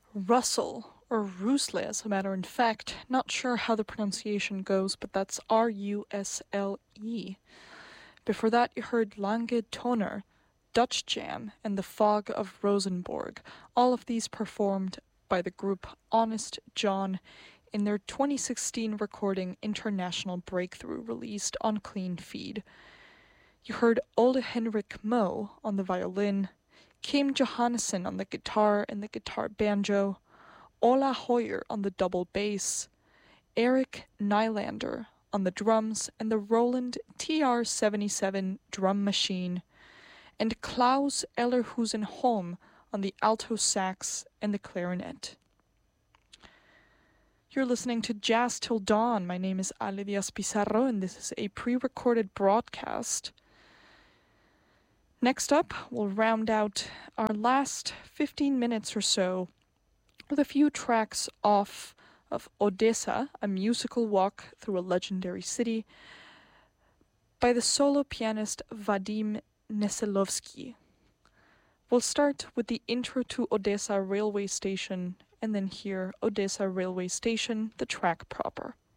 Russell, or Rusle as a matter of fact. Not sure how the pronunciation goes, but that's R-U-S-L-E. Before that, you heard Lange Toner, Dutch Jam, and The Fog of Rosenborg, all of these performed by the group Honest John in their 2016 recording International Breakthrough, released on Clean Feed. You heard Ole Henrik Moe on the violin, Kim Johannesson on the guitar and the guitar banjo, Ola Hoyer on the double bass, Eric Nylander on the drums and the Roland TR-77 drum machine, and Klaus Ellerhusen-Holm on the alto sax and the clarinet. You're listening to Jazz Till Dawn. My name is Ale Diaz Pizarro, and this is a pre-recorded broadcast. Next up, we'll round out our last 15 minutes or so with a few tracks off of Odessa, a musical walk through a legendary city, by the solo pianist Vadim Neselovsky. We'll start with the intro to Odessa railway station, and then hear Odessa railway station, the track proper.